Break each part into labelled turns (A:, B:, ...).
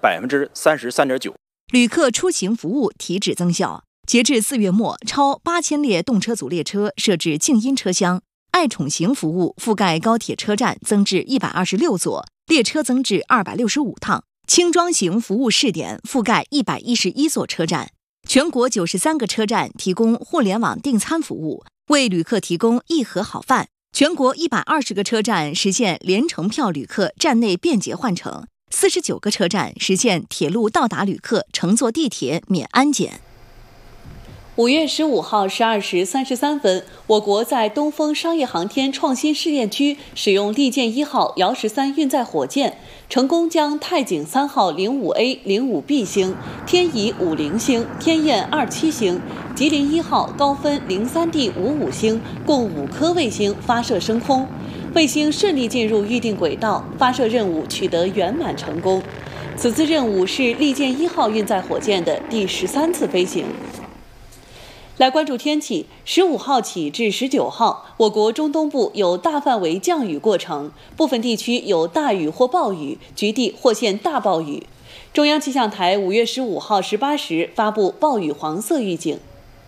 A: 33.9%。
B: 旅客出行服务提质增效。截至4月末，超8000列动车组列车设置静音车厢，爱宠行服务覆盖高铁车站增至126座，列车增至265趟。轻装行服务试点覆盖111座车站，全国93个车站提供互联网订餐服务，为旅客提供一盒好饭。全国120个车站实现联程票旅客站内便捷换乘，49个车站实现铁路到达旅客乘坐地铁免安检。
C: 5月15号12时33分，我国在东风商业航天创新试验区使用利剑1号遥13运载火箭，成功将太井3号05A、05B 星、天乙50星、天雁27星、吉林1号高分03D 55星共5颗卫星发射升空，卫星顺利进入预定轨道，发射任务取得圆满成功。此次任务是利剑1号运载火箭的第13次飞行。来关注天气，15号起至19号，我国中东部有大范围降雨过程，部分地区有大雨或暴雨，局地或现大暴雨。中央气象台5月15号18时发布暴雨黄色预警。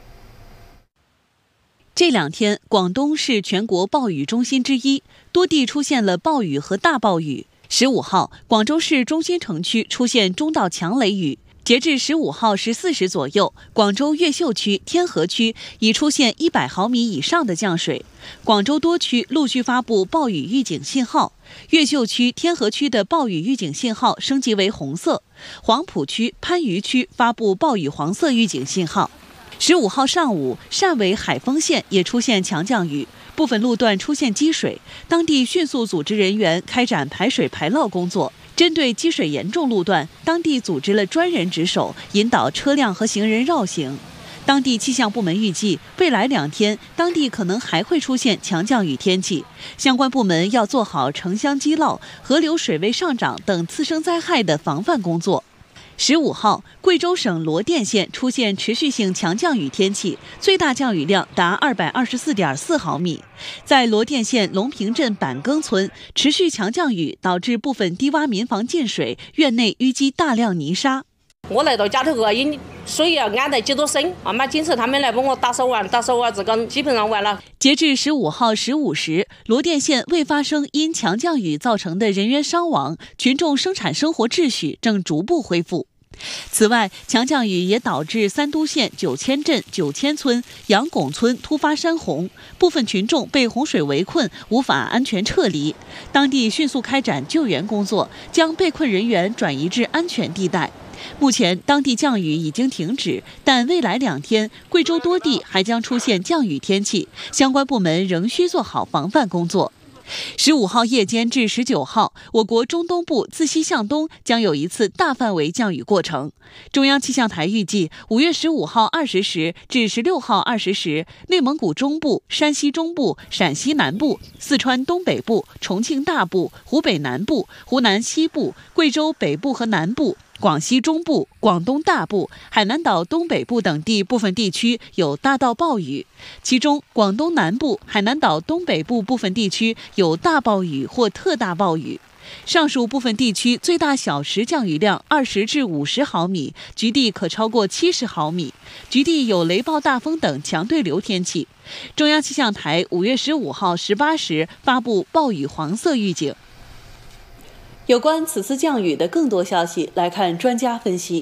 C: 这2天，广东是全国暴雨中心之一，多地出现了暴雨和大暴雨。15号，广州市中心城区出现中到强雷雨。截至15号14时左右，广州越秀区、天河区已出现100毫米以上的降水，广州多区陆续发布暴雨预警信号，越秀区、天河区的暴雨预警信号升级为红色，黄埔区、番禺区发布暴雨黄色预警信号。15号上午，汕尾海丰县也出现强降雨，部分路段出现积水，当地迅速组织人员开展排水排涝工作。针对积水严重路段，当地组织了专人值守，引导车辆和行人绕行。当地气象部门预计，未来2天，当地可能还会出现强降雨天气，相关部门要做好城乡积涝、河流水位上涨等次生灾害的防范工作。15号，贵州省罗甸县出现持续性强降雨天气，最大降雨量达224.4毫米。在罗甸县龙平镇板更村，持续强降雨导致部分低洼民房进水，院内淤积大量泥沙。
D: 我来到家头个，水要安得几多深，妈警察他们来帮我打扫完，这个基本上完了。
C: 截至15号15时，罗甸县未发生因强降雨造成的人员伤亡，群众生产生活秩序正逐步恢复。此外，强降雨也导致三都县九千镇九千村、杨拱村突发山洪，部分群众被洪水围困，无法安全撤离。当地迅速开展救援工作，将被困人员转移至安全地带。目前，当地降雨已经停止，但未来2天，贵州多地还将出现降雨天气，相关部门仍需做好防范工作。15号夜间至19号，我国中东部自西向东将有一次大范围降雨过程。中央气象台预计，5月15号20时至16号20时，内蒙古中部、山西中部、陕西南部、四川东北部、重庆大部、湖北南部、湖南西部、贵州北部和南部、广西中部、广东大部、海南岛东北部等地部分地区有大到暴雨，其中广东南部、海南岛东北部部分地区有大暴雨或特大暴雨。上述部分地区最大小时降雨量20至50毫米，局地可超过70毫米，局地有雷暴大风等强对流天气。中央气象台5月15号18时发布暴雨黄色预警。有关此次降雨的更多消息，来看专家分析。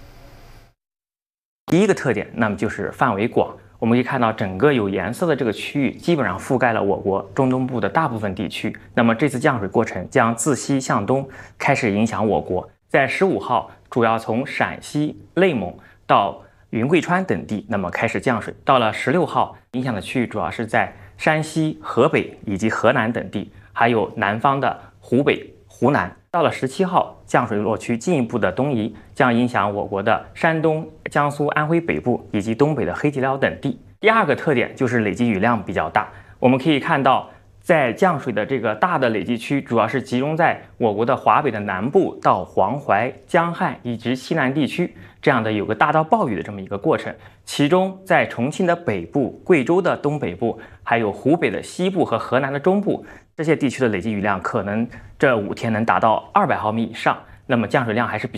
E: 第一个特点，那么就是范围广。我们可以看到，整个有颜色的这个区域基本上覆盖了我国中东部的大部分地区。那么这次降水过程将自西向东开始影响我国。在15号，主要从陕西、内蒙到云贵川等地，那么开始降水。到了16号，影响的区域主要是在山西、河北以及河南等地，还有南方的湖北、湖南。到了17号，降水落区进一步的东移，将影响我国的山东、江苏、安徽北部以及东北的黑吉辽等地。第二个特点就是累积雨量比较大。我们可以看到，在降水的这个大的累积区，主要是集中在我国的华北的南部到黄淮、江汉以及西南地区，这样的有个大到暴雨的这么一个过程。其中，在重庆的北部、贵州的东北部，还有湖北的西部和河南的中部，这些地区的累积雨量可能这5天能达到200毫米以上，那么降水量还是比